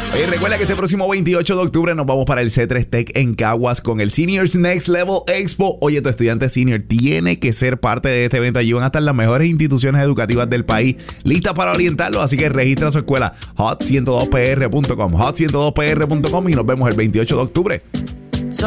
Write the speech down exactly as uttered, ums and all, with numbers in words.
Oye, recuerda que este próximo veintiocho de octubre nos vamos para el C tres Tech en Caguas con el Seniors Next Level Expo. Oye, tu estudiante senior tiene que ser parte de este evento. Allí van a estar las mejores instituciones educativas del país listas para orientarlo. Así que registra su escuela hot ciento dos p r punto com, hot ciento dos p r punto com y nos vemos el veintiocho de octubre.